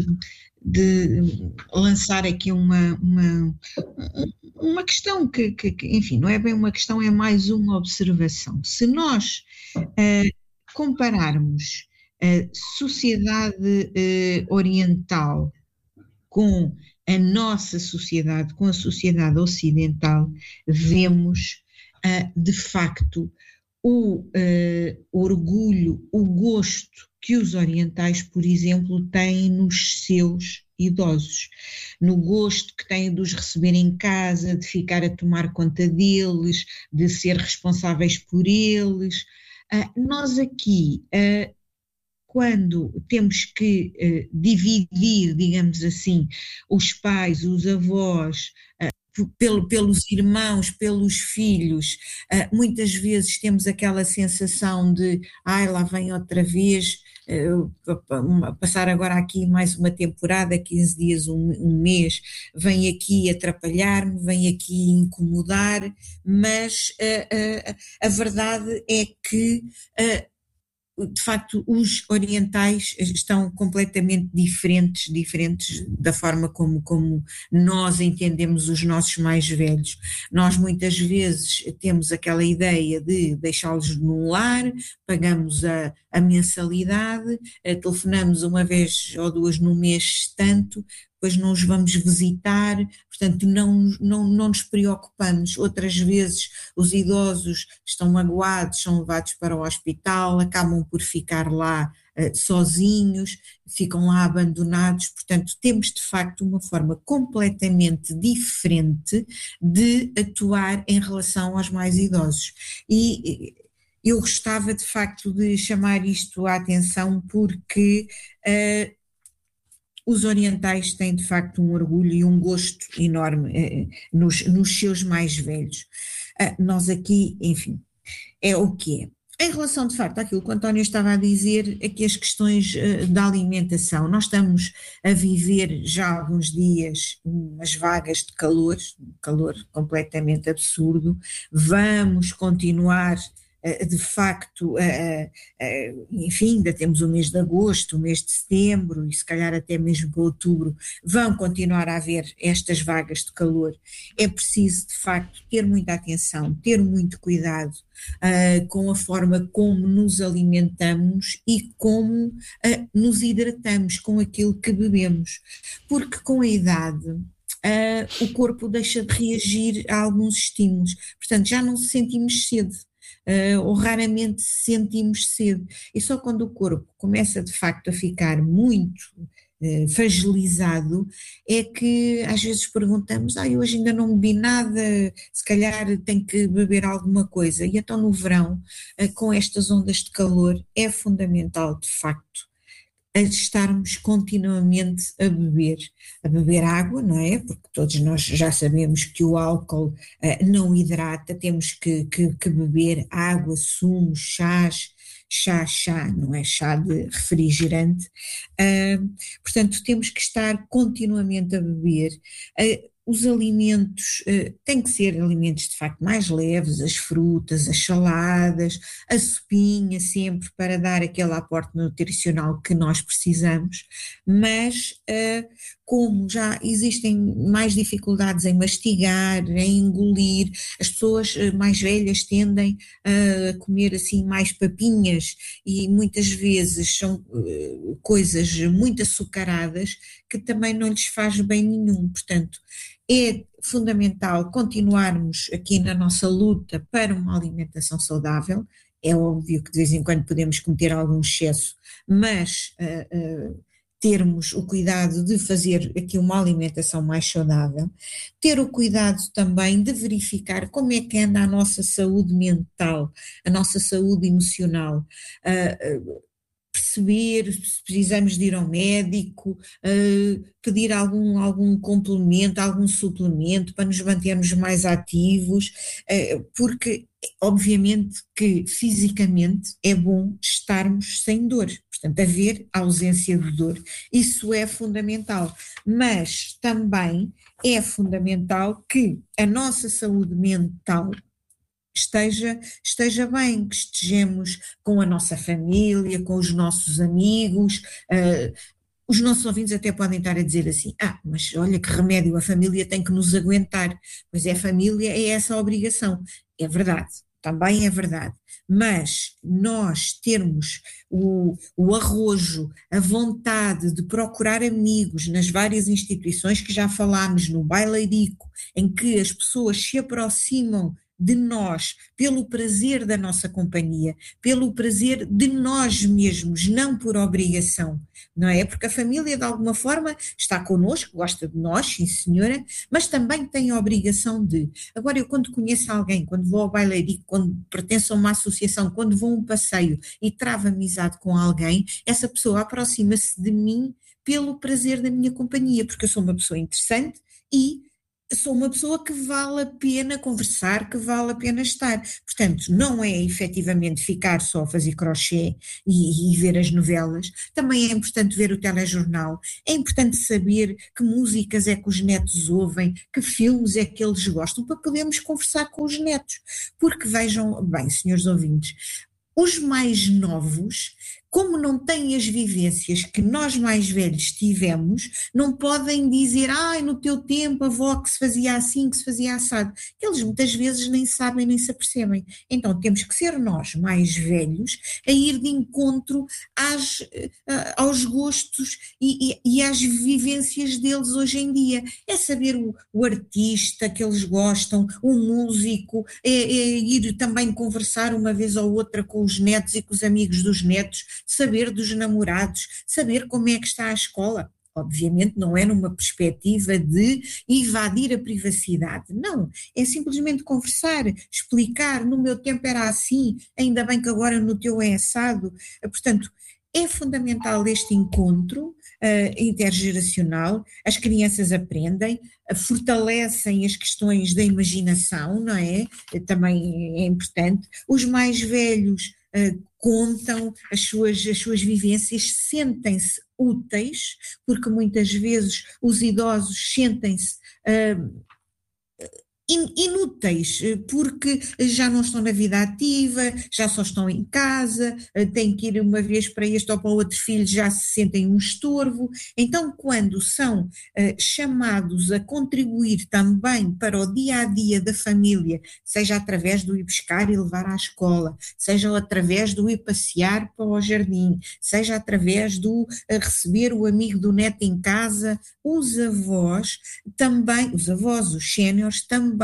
lançar aqui uma questão que, enfim, não é bem uma questão, é mais uma observação. Se nós compararmos a sociedade oriental com a nossa sociedade, com a sociedade ocidental, vemos, de facto, o orgulho, o gosto que os orientais, por exemplo, têm nos seus idosos, no gosto que têm de os receber em casa, de ficar a tomar conta deles, de ser responsáveis por eles. Nós aqui, quando temos que dividir, digamos assim, os pais, os avós, pelos irmãos, pelos filhos, muitas vezes temos aquela sensação de, lá vem outra vez, passar agora aqui mais uma temporada, 15 dias, um mês, vem aqui atrapalhar-me, vem aqui incomodar, mas a verdade é que de facto os orientais estão completamente diferentes da forma como nós entendemos os nossos mais velhos. Nós muitas vezes temos aquela ideia de deixá-los num lar, pagamos a mensalidade, telefonamos uma vez ou duas no mês tanto, depois não os vamos visitar, portanto não nos preocupamos. Outras vezes os idosos estão magoados, são levados para o hospital, acabam por ficar lá sozinhos, ficam lá abandonados, portanto temos de facto uma forma completamente diferente de atuar em relação aos mais idosos. E eu gostava de facto de chamar isto à atenção porque os orientais têm de facto um orgulho e um gosto enorme nos seus mais velhos. Nós aqui, enfim, é o que é. Em relação de facto àquilo que o António estava a dizer, aqui as questões da alimentação, nós estamos a viver já há alguns dias umas vagas de calor completamente absurdo, vamos continuar de facto, enfim, ainda temos o mês de agosto, o mês de setembro e se calhar até mesmo para outubro, vão continuar a haver estas vagas de calor. É preciso de facto ter muita atenção, ter muito cuidado com a forma como nos alimentamos e como nos hidratamos com aquilo que bebemos, porque com a idade o corpo deixa de reagir a alguns estímulos, portanto já não sentimos sede. Ou raramente sentimos sede, e só quando o corpo começa de facto a ficar muito fragilizado é que às vezes perguntamos, eu hoje ainda não bebi nada, se calhar tenho que beber alguma coisa, e então no verão, com estas ondas de calor, é fundamental de facto a estarmos continuamente a beber água, não é? Porque todos nós já sabemos que o álcool não hidrata, temos que beber água, sumos, chás, chá, não é chá de refrigerante, portanto temos que estar continuamente a beber. Os alimentos têm que ser alimentos de facto mais leves, as frutas, as saladas, a sopinha sempre para dar aquele aporte nutricional que nós precisamos, mas como já existem mais dificuldades em mastigar, em engolir, as pessoas mais velhas tendem a comer assim mais papinhas e muitas vezes são coisas muito açucaradas que também não lhes faz bem nenhum, portanto é fundamental continuarmos aqui na nossa luta para uma alimentação saudável. É óbvio que de vez em quando podemos cometer algum excesso, mas termos o cuidado de fazer aqui uma alimentação mais saudável, ter o cuidado também de verificar como é que anda a nossa saúde mental, a nossa saúde emocional, perceber se precisamos de ir ao médico, pedir algum complemento, algum suplemento para nos mantermos mais ativos, porque obviamente que fisicamente é bom estarmos sem dor, portanto haver ausência de dor, isso é fundamental, mas também é fundamental que a nossa saúde mental esteja bem, que estejamos com a nossa família, com os nossos amigos. Os nossos ouvintes até podem estar a dizer assim, mas olha que remédio, a família tem que nos aguentar, pois a família é essa a obrigação, é verdade, também é verdade, mas nós termos o arrojo, a vontade de procurar amigos nas várias instituições que já falámos, no Bailarico, em que as pessoas se aproximam de nós, pelo prazer da nossa companhia, pelo prazer de nós mesmos, não por obrigação, não é? Porque a família de alguma forma está connosco, gosta de nós, sim senhora, mas também tem a obrigação de. Agora eu quando conheço alguém, quando vou ao bailarino, quando pertenço a uma associação, quando vou a um passeio e travo amizade com alguém, essa pessoa aproxima-se de mim pelo prazer da minha companhia, porque eu sou uma pessoa interessante e sou uma pessoa que vale a pena conversar, que vale a pena estar. Portanto, não é efetivamente ficar só a fazer crochê e ver as novelas, também é importante ver o telejornal, é importante saber que músicas é que os netos ouvem, que filmes é que eles gostam, para podermos conversar com os netos. Porque vejam bem, senhores ouvintes, os mais novos, como não têm as vivências que nós mais velhos tivemos, não podem dizer, no teu tempo a avó que se fazia assim, que se fazia assado. Eles muitas vezes nem sabem, nem se apercebem. Então temos que ser nós, mais velhos, a ir de encontro aos gostos e às vivências deles hoje em dia. É saber o artista que eles gostam, o músico, é ir também conversar uma vez ou outra com os netos e com os amigos dos netos, saber dos namorados, saber como é que está a escola. Obviamente não é numa perspectiva de invadir a privacidade, não, é simplesmente conversar, explicar, no meu tempo era assim, ainda bem que agora no teu é assado. Portanto, é fundamental este encontro intergeracional, as crianças aprendem, fortalecem as questões da imaginação, não é? Também é importante. Os mais velhos contam as suas vivências, sentem-se úteis, porque muitas vezes os idosos sentem-se inúteis, porque já não estão na vida ativa, já só estão em casa, têm que ir uma vez para este ou para o outro filho, já se sentem um estorvo. Então, quando são chamados a contribuir também para o dia-a-dia da família, seja através do ir buscar e levar à escola, seja através do ir passear para o jardim, seja através do receber o amigo do neto em casa, os avós, os séniores também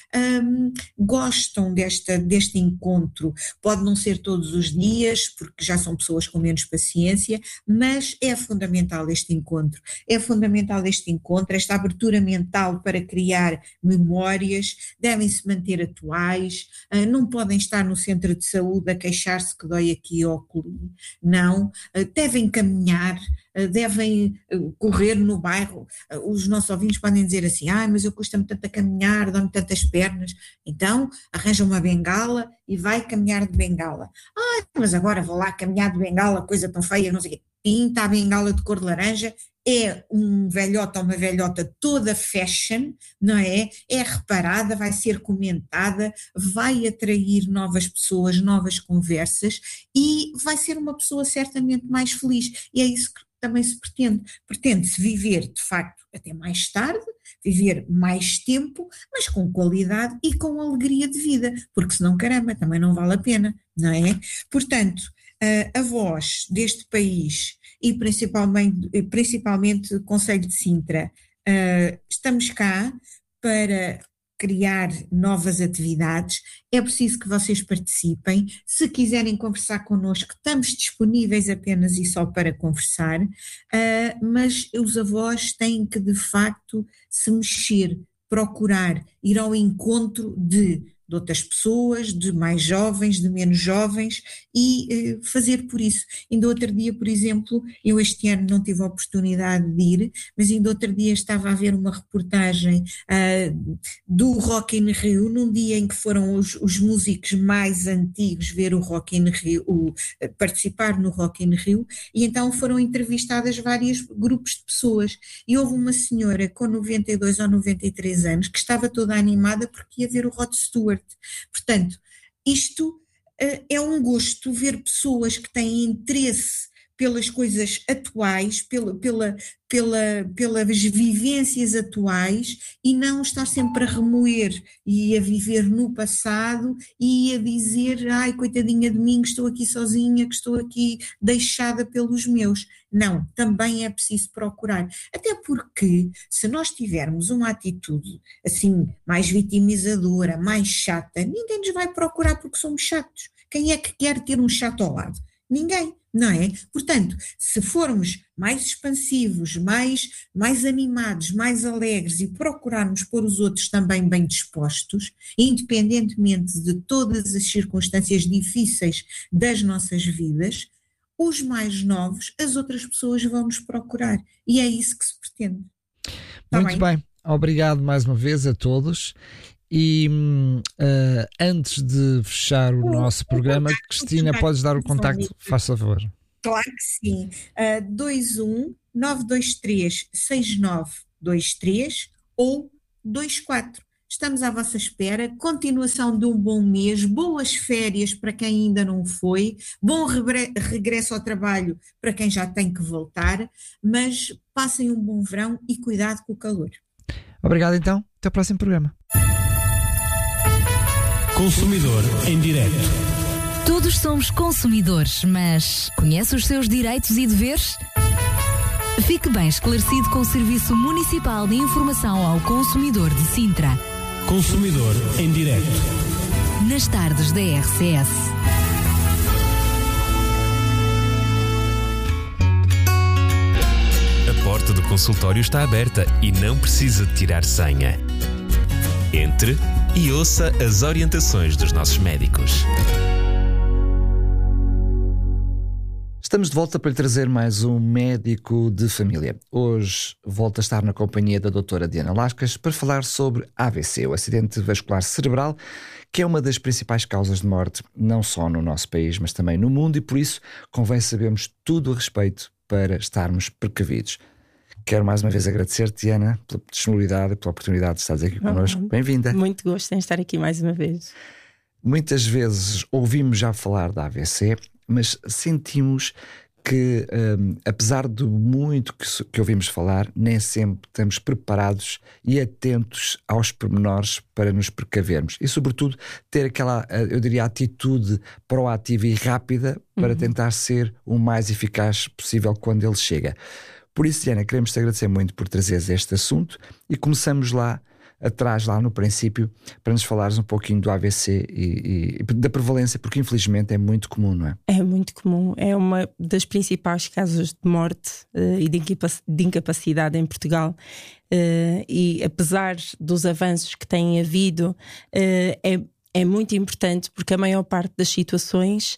gostam deste encontro. Pode não ser todos os dias, porque já são pessoas com menos paciência, mas é fundamental este encontro. É fundamental este encontro, esta abertura mental para criar memórias, devem-se manter atuais, não podem estar no centro de saúde a queixar-se que dói aqui óculo, não, devem caminhar, devem correr no bairro. Os nossos ouvintes podem dizer assim, mas eu custa-me tanto a caminhar, dá-me tantas pernas. Então arranja uma bengala e vai caminhar de bengala. Mas agora vou lá caminhar de bengala, coisa tão feia, não sei o quê. Pinta a bengala de cor de laranja, é um velhota ou uma velhota toda fashion, não é? É reparada, vai ser comentada, vai atrair novas pessoas, novas conversas e vai ser uma pessoa certamente mais feliz. E é isso que também se pretende. Pretende-se viver, de facto, até mais tarde, viver mais tempo, mas com qualidade e com alegria de vida, porque senão, caramba, também não vale a pena, não é? Portanto, a voz deste país e principalmente o Concelho de Sintra, estamos cá para criar novas atividades, é preciso que vocês participem. Se quiserem conversar connosco, estamos disponíveis apenas e só para conversar, mas os avós têm que de facto se mexer, procurar ir ao encontro de outras pessoas, de mais jovens, de menos jovens e fazer por isso. Ainda outro dia, por exemplo, eu este ano não tive a oportunidade de ir, mas ainda outro dia estava a ver uma reportagem do Rock in Rio, num dia em que foram os músicos mais antigos ver o Rock in Rio, participar no Rock in Rio, e então foram entrevistadas vários grupos de pessoas, e houve uma senhora com 92 ou 93 anos que estava toda animada porque ia ver o Rod Stewart. Portanto, isto é um gosto ver pessoas que têm interesse pelas coisas atuais, pelas vivências atuais, e não estar sempre a remoer e a viver no passado e a dizer, ai, coitadinha de mim, que estou aqui sozinha, que estou aqui deixada pelos meus. Não, também é preciso procurar. Até porque, se nós tivermos uma atitude assim, mais vitimizadora, mais chata, ninguém nos vai procurar porque somos chatos. Quem é que quer ter um chato ao lado? Ninguém, não é? Portanto, se formos mais expansivos, mais animados, mais alegres e procurarmos pôr os outros também bem dispostos, independentemente de todas as circunstâncias difíceis das nossas vidas, os mais novos, as outras pessoas vão nos procurar. E é isso que se pretende. Muito bem. Obrigado mais uma vez a todos. E antes de fechar o nosso programa, Cristina, podes dar o contacto, faz favor. Claro que sim. 21-923-6923 ou 24. Estamos à vossa espera. Continuação de um bom mês, boas férias para quem ainda não foi, bom regresso ao trabalho para quem já tem que voltar, mas passem um bom verão e cuidado com o calor. Obrigado então, até o próximo programa. Consumidor em Direto. Todos somos consumidores, mas conhece os seus direitos e deveres? Fique bem esclarecido com o Serviço Municipal de Informação ao Consumidor de Sintra. Consumidor em Direto. Nas tardes da RCS. A porta do consultório está aberta e não precisa de tirar senha. Entre e ouça as orientações dos nossos médicos. Estamos de volta para lhe trazer mais um médico de família. Hoje volto a estar na companhia da doutora Diana Lascas para falar sobre AVC, o acidente vascular cerebral, que é uma das principais causas de morte, não só no nosso país, mas também no mundo, e por isso convém sabermos tudo a respeito para estarmos precavidos. Quero mais uma vez agradecer-te, Diana, pela disponibilidade e pela oportunidade de estares aqui connosco. Bem-vinda. Muito gosto em estar aqui mais uma vez. Muitas vezes ouvimos já falar da AVC, mas sentimos que, apesar de muito que ouvimos falar, nem sempre estamos preparados e atentos aos pormenores para nos precavermos. E, sobretudo, ter aquela, eu diria, atitude proativa e rápida para tentar ser o mais eficaz possível quando ele chega. Por isso, Diana, queremos te agradecer muito por trazeres este assunto e começamos lá atrás, lá no princípio, para nos falares um pouquinho do AVC e da prevalência, porque infelizmente é muito comum, não é? É muito comum, é uma das principais causas de morte e de incapacidade em Portugal, e apesar dos avanços que têm havido, é muito importante, porque a maior parte das situações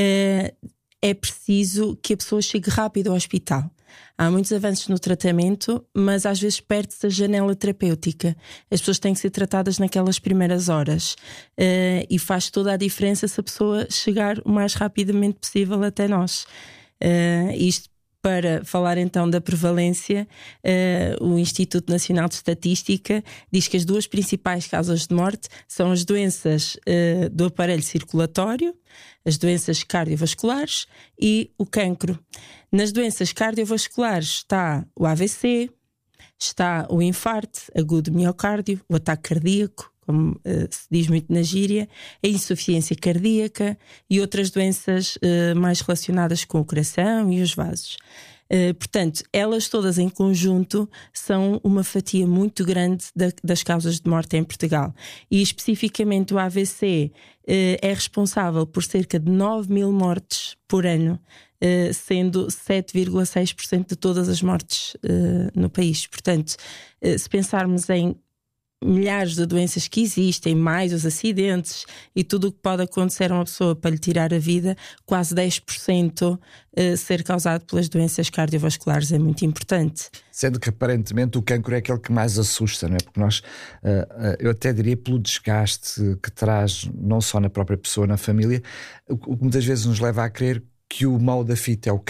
é preciso que a pessoa chegue rápido ao hospital. Há muitos avanços no tratamento, mas às vezes perde-se a janela terapêutica. As pessoas têm que ser tratadas naquelas primeiras horas, e faz toda a diferença se a pessoa chegar o mais rapidamente possível até nós. Isto para falar então da prevalência, o Instituto Nacional de Estatística diz que as duas principais causas de morte são as doenças do aparelho circulatório, as doenças cardiovasculares e o cancro. Nas doenças cardiovasculares está o AVC, está o infarto agudo do miocárdio, o ataque cardíaco, como se diz muito na gíria, a insuficiência cardíaca e outras doenças mais relacionadas com o coração e os vasos. Portanto, elas todas em conjunto são uma fatia muito grande das causas de morte em Portugal. E especificamente o AVC é responsável por cerca de 9.000 mortes por ano, sendo 7,6% de todas as mortes no país. Portanto, se pensarmos em milhares de doenças que existem, mais os acidentes e tudo o que pode acontecer a uma pessoa para lhe tirar a vida, quase 10% ser causado pelas doenças cardiovasculares é muito importante. Sendo que aparentemente o cancro é aquele que mais assusta, não é? Porque nós, eu até diria pelo desgaste que traz não só na própria pessoa, na família, o que muitas vezes nos leva a crer que o mal da fita é o cancro,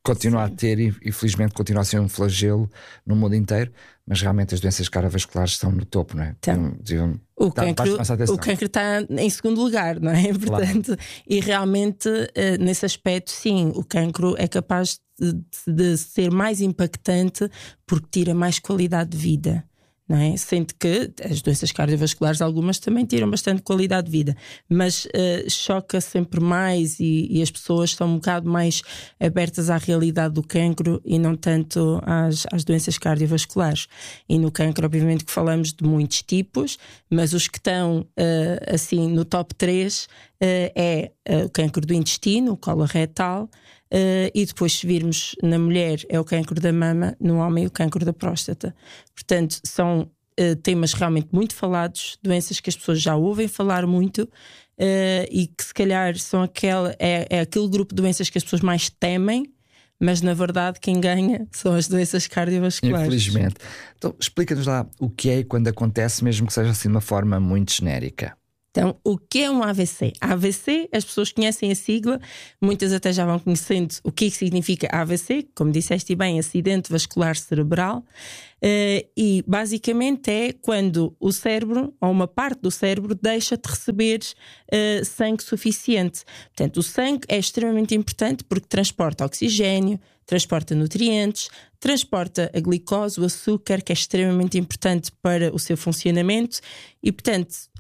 continua a ter e infelizmente continua a ser um flagelo no mundo inteiro, mas realmente as doenças cardiovasculares estão no topo, não é? Então, o cancro está em segundo lugar, não é? Portanto, claro. E realmente nesse aspecto, sim, o cancro é capaz de ser mais impactante porque tira mais qualidade de vida. Não é? Sendo que as doenças cardiovasculares, algumas também tiram bastante qualidade de vida, mas choca sempre mais e as pessoas estão um bocado mais abertas à realidade do cancro e não tanto às doenças cardiovasculares. E no cancro, obviamente, que falamos de muitos tipos, mas os que estão assim no top 3 é o cancro do intestino, o coloretal. E depois, se virmos na mulher, é o cancro da mama, no homem, o cancro da próstata. Portanto, são temas realmente muito falados, doenças que as pessoas já ouvem falar muito e que se calhar são aquele grupo de doenças que as pessoas mais temem, mas na verdade quem ganha são as doenças cardiovasculares. Infelizmente. Então, explica-nos lá o que é e quando acontece, mesmo que seja assim de uma forma muito genérica. Então, o que é um AVC? AVC, as pessoas conhecem a sigla, muitas até já vão conhecendo o que significa AVC, como disseste bem, acidente vascular cerebral, e basicamente é quando o cérebro, ou uma parte do cérebro, deixa de receber sangue suficiente. Portanto, o sangue é extremamente importante porque transporta oxigênio, transporta nutrientes, transporta a glicose, o açúcar, que é extremamente importante para o seu funcionamento, e portanto